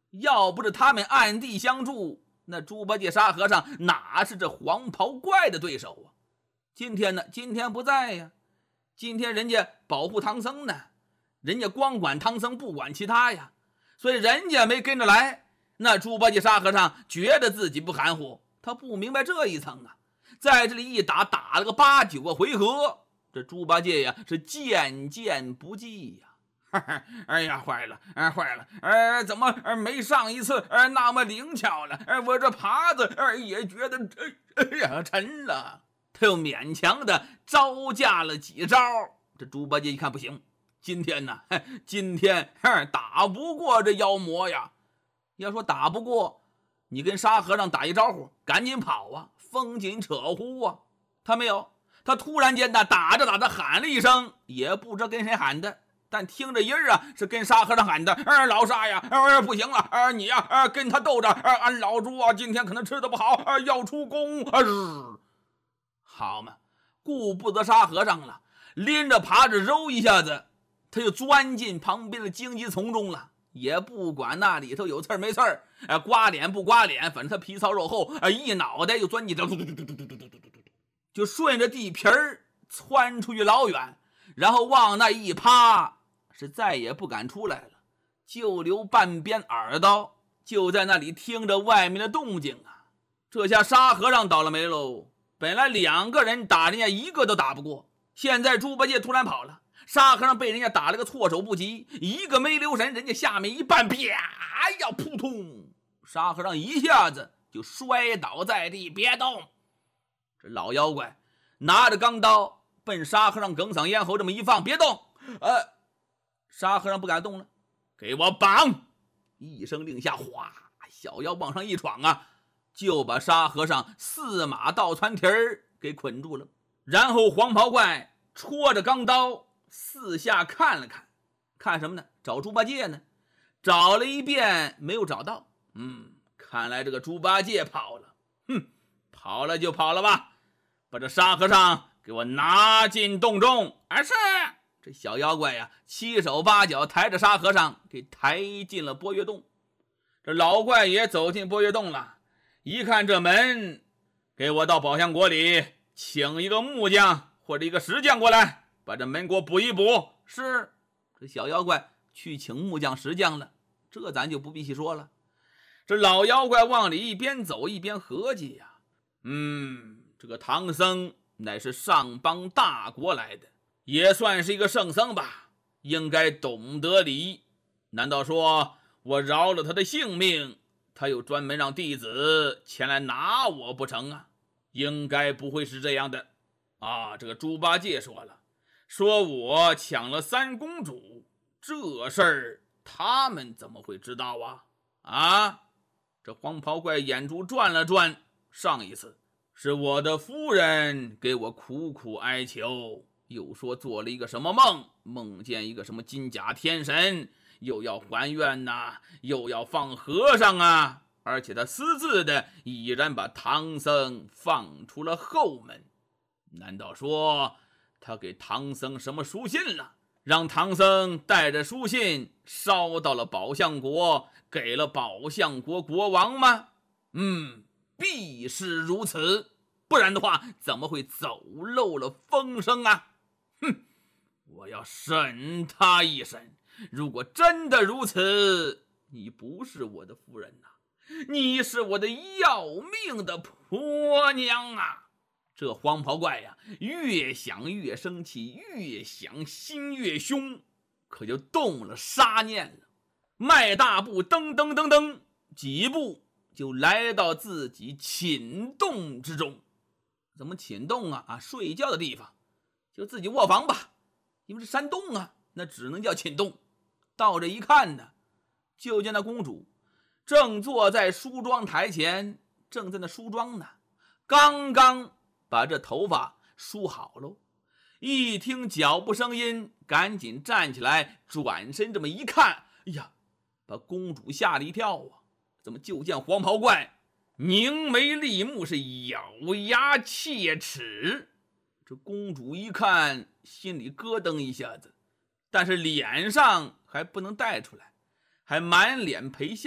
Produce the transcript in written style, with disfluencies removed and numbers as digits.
要不是他们暗地相助，那猪八戒、沙和尚哪是这黄袍怪的对手啊？今天呢？今天不在呀。今天人家保护唐僧呢，人家光管唐僧不管其他呀，所以人家没跟着来。那猪八戒、沙和尚觉得自己不含糊，他不明白这一层啊。在这里一打，打了个8、9个回合，这猪八戒呀是渐渐不济呀。哎呀，坏了，坏了！怎么没上一次那么灵巧了？我这耙子也觉得沉了。他又勉强的招架了几招。这猪八戒一看不行，今天呢，今天打不过这妖魔呀。要说打不过，你跟沙和尚打一招呼，赶紧跑啊，风紧扯呼啊。他没有，他突然间呢，打着打着喊了一声，也不知道跟谁喊的，但听着音儿啊，是跟沙和尚喊的。老沙呀，不行了，你呀，跟他斗着，俺老猪啊，今天可能吃的不好，要出宫。好嘛，顾不得沙和尚了，拎着耙子揉一下子，他就钻进旁边的荆棘丛中了。也不管那里头有刺没刺儿，刮脸不刮脸，反正他皮糙肉厚，一脑袋就钻进就顺着地皮儿窜出去老远，然后往那一趴，是再也不敢出来了，就留半边耳朵，就在那里听着外面的动静啊。这下沙和尚倒了霉喽，本来2个人打人家1个都打不过，现在猪八戒突然跑了，沙和尚被人家打了个措手不及，一个没留神，人家下面一绊，啪呀，扑通，沙和尚一下子就摔倒在地，别动。这老妖怪拿着钢刀奔沙和尚哽嗓咽喉这么一放，别动。沙和尚不敢动了，给我绑！一声令下，哗，小妖往上一闯啊，就把沙和尚4马倒窜蹄儿给捆住了。然后黄袍怪戳着钢刀四下看了看，看什么呢？找猪八戒呢。找了一遍没有找到，看来这个猪八戒跑了。跑了就跑了吧，把这沙和尚给我拿进洞中。是。这小妖怪呀，7手8脚抬着沙和尚给抬进了波月洞。这老怪也走进波月洞了，一看这门，给我到宝象国里请一个木匠或者一个石匠过来，把这门给我补一补。是。这小妖怪去请木匠石匠了，这咱就不必细说了。这老妖怪往里一边走一边合计呀，这个唐僧乃是上邦大国来的，也算是一个圣僧吧，应该懂得礼。难道说我饶了他的性命，他又专门让弟子前来拿我不成啊？应该不会是这样的啊。这个猪八戒说了，说我抢了3公主，这事儿他们怎么会知道啊？这黄袍怪眼珠转了转，上一次是我的夫人给我苦苦哀求，又说做了一个什么梦，梦见一个什么金甲天神，又要还愿又要放和尚啊，而且他私自的已然把唐僧放出了后门。难道说他给唐僧什么书信了，让唐僧带着书信烧到了宝象国，给了宝象国国王吗？必是如此，不然的话怎么会走漏了风声啊？我要审他一审，如果真的如此，你不是我的夫人你是我的要命的婆娘啊！这黄袍怪呀，越想越生气，越想心越凶，可就动了杀念了。迈大步，噔噔噔噔，几步就来到自己寝洞之中。怎么寝洞睡觉的地方，就自己卧房吧，因为是山洞那只能叫寝洞。到这一看呢，就见那公主正坐在梳妆台前，正在那梳妆呢，刚刚把这头发梳好喽。一听脚步声音，赶紧站起来，转身这么一看，把公主吓了一跳怎么就见黄袍怪凝眉立目，是咬牙切齿。这公主一看，心里咯噔一下子，但是脸上还不能带出来，还满脸陪笑。